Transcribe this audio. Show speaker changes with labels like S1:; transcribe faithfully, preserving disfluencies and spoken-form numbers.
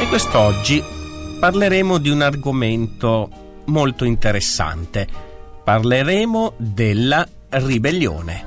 S1: E quest'oggi parleremo di un argomento molto interessante. Parleremo della ribellione.